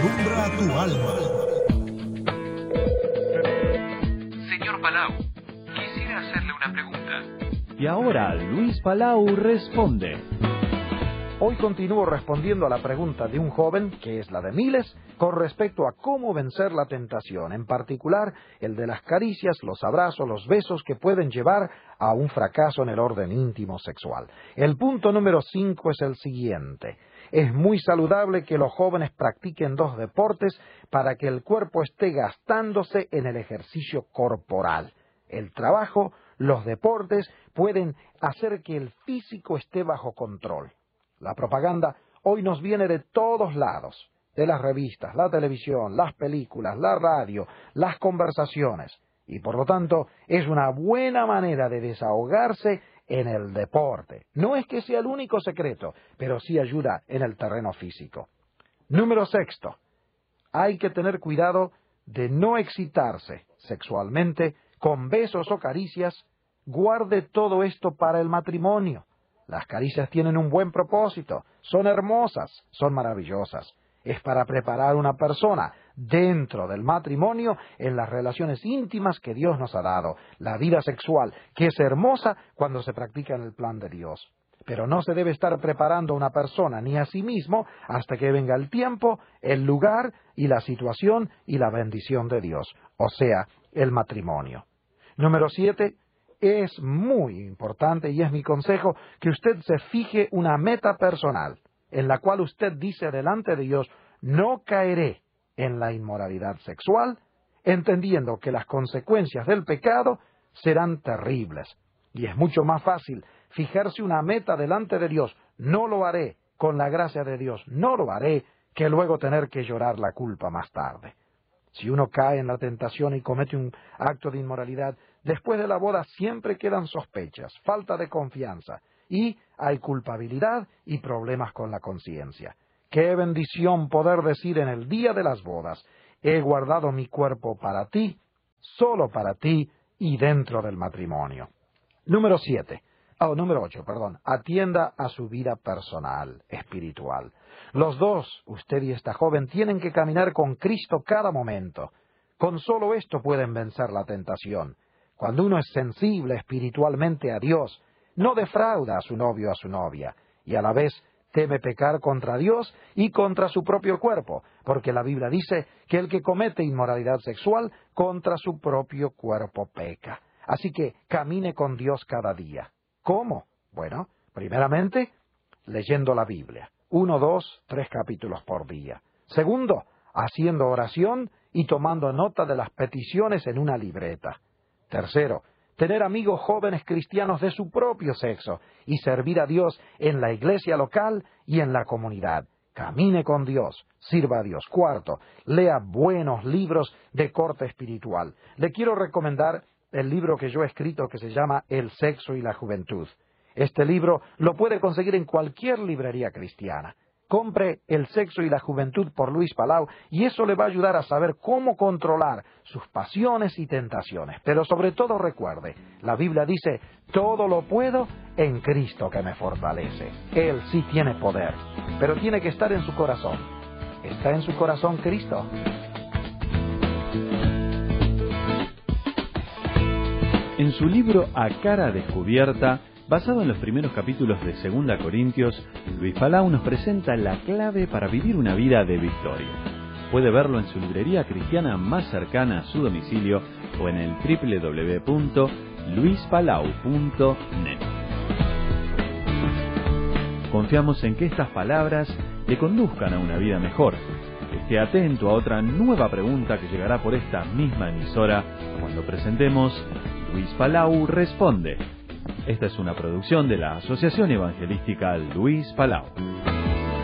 alumbra tu alma. Señor Palau, quisiera hacerle una pregunta. Y ahora Luis Palau responde. Hoy continúo respondiendo a la pregunta de un joven, que es la de miles, con respecto a cómo vencer la tentación, en particular el de las caricias, los abrazos, los besos que pueden llevar a un fracaso en el orden íntimo sexual. El punto número 5 es el siguiente. Es muy saludable que los jóvenes practiquen 2 deportes para que el cuerpo esté gastándose en el ejercicio corporal. El trabajo, los deportes pueden hacer que el físico esté bajo control. La propaganda hoy nos viene de todos lados, de las revistas, la televisión, las películas, la radio, las conversaciones, y por lo tanto es una buena manera de desahogarse en el deporte. No es que sea el único secreto, pero sí ayuda en el terreno físico. Número 6. Hay que tener cuidado de no excitarse sexualmente con besos o caricias. Guarde todo esto para el matrimonio. Las caricias tienen un buen propósito, son hermosas, son maravillosas. Es para preparar una persona dentro del matrimonio en las relaciones íntimas que Dios nos ha dado, la vida sexual, que es hermosa cuando se practica en el plan de Dios. Pero no se debe estar preparando a una persona ni a sí mismo hasta que venga el tiempo, el lugar y la situación y la bendición de Dios, o sea, el matrimonio. Número 7. Es muy importante, y es mi consejo, que usted se fije una meta personal, en la cual usted dice delante de Dios, no caeré en la inmoralidad sexual, entendiendo que las consecuencias del pecado serán terribles. Y es mucho más fácil fijarse una meta delante de Dios, no lo haré, con la gracia de Dios, no lo haré, que luego tener que llorar la culpa más tarde. Si uno cae en la tentación y comete un acto de inmoralidad, después de la boda siempre quedan sospechas, falta de confianza, y hay culpabilidad y problemas con la conciencia. ¡Qué bendición poder decir en el día de las bodas! He guardado mi cuerpo para ti, solo para ti y dentro del matrimonio. Número 8, atienda a su vida personal, espiritual. Los dos, usted y esta joven, tienen que caminar con Cristo cada momento. Con solo esto pueden vencer la tentación. Cuando uno es sensible espiritualmente a Dios, no defrauda a su novio o a su novia, y a la vez teme pecar contra Dios y contra su propio cuerpo, porque la Biblia dice que el que comete inmoralidad sexual contra su propio cuerpo peca. Así que camine con Dios cada día. ¿Cómo? Bueno, primeramente, leyendo la Biblia. 1, 2, 3 capítulos por día. Segundo, haciendo oración y tomando nota de las peticiones en una libreta. Tercero, tener amigos jóvenes cristianos de su propio sexo y servir a Dios en la iglesia local y en la comunidad. Camine con Dios, sirva a Dios. Cuarto, lea buenos libros de corte espiritual. Le quiero recomendar el libro que yo he escrito que se llama El sexo y la juventud. Este libro lo puede conseguir en cualquier librería cristiana. Compre El sexo y la juventud por Luis Palau y eso le va a ayudar a saber cómo controlar sus pasiones y tentaciones. Pero sobre todo recuerde, la Biblia dice, todo lo puedo en Cristo que me fortalece. Él sí tiene poder, pero tiene que estar en su corazón. ¿Está en su corazón Cristo? En su libro A Cara Descubierta, basado en los primeros capítulos de 2 Corintios, Luis Palau nos presenta la clave para vivir una vida de victoria. Puede verlo en su librería cristiana más cercana a su domicilio o en el www.luispalau.net. Confiamos en que estas palabras le conduzcan a una vida mejor. Esté atento a otra nueva pregunta que llegará por esta misma emisora cuando presentemos Luis Palau Responde. Esta es una producción de la Asociación Evangelística Luis Palau.